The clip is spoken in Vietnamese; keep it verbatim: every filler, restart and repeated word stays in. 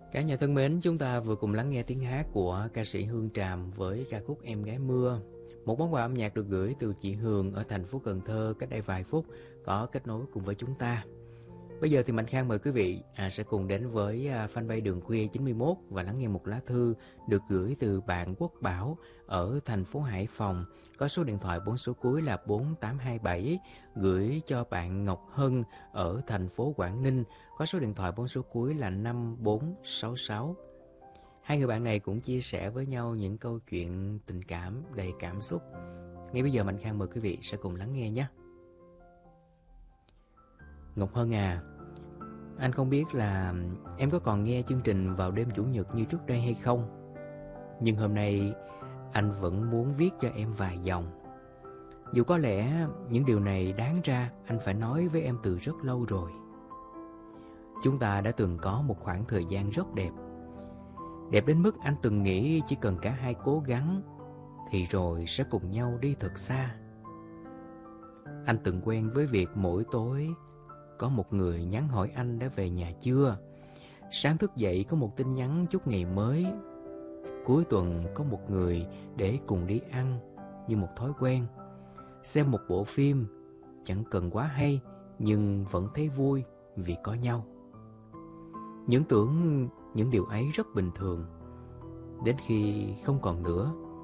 Cả nhà thân mến, chúng ta vừa cùng lắng nghe tiếng hát của ca sĩ Hương Tràm với ca khúc Em Gái Mưa. Một món quà âm nhạc được gửi từ chị Hường ở thành phố Cần Thơ cách đây vài phút có kết nối cùng với chúng ta. Bây giờ thì Mạnh Khang mời quý vị à, sẽ cùng đến với à, fanpage Đường Khuya chín mươi mốt và lắng nghe một lá thư được gửi từ bạn Quốc Bảo ở thành phố Hải Phòng, có số điện thoại bốn số cuối là bốn tám hai bảy, gửi cho bạn Ngọc Hân ở thành phố Quảng Ninh, có số điện thoại bốn số cuối là năm bốn sáu sáu. Hai người bạn này cũng chia sẻ với nhau những câu chuyện tình cảm đầy cảm xúc. Ngay bây giờ Mạnh Khang mời quý vị sẽ cùng lắng nghe nhé. Ngọc Hân à, anh không biết là em có còn nghe chương trình vào đêm Chủ nhật như trước đây hay không, nhưng hôm nay anh vẫn muốn viết cho em vài dòng. Dù có lẽ những điều này đáng ra anh phải nói với em từ rất lâu rồi. Chúng ta đã từng có một khoảng thời gian rất đẹp. Đẹp đến mức anh từng nghĩ chỉ cần cả hai cố gắng thì rồi sẽ cùng nhau đi thật xa. Anh từng quen với việc mỗi tối có một người nhắn hỏi anh đã về nhà chưa. Sáng thức dậy có một tin nhắn chúc ngày mới. Cuối tuần có một người để cùng đi ăn như một thói quen. Xem một bộ phim chẳng cần quá hay nhưng vẫn thấy vui vì có nhau. Những tưởng những điều ấy rất bình thường, đến khi không còn nữa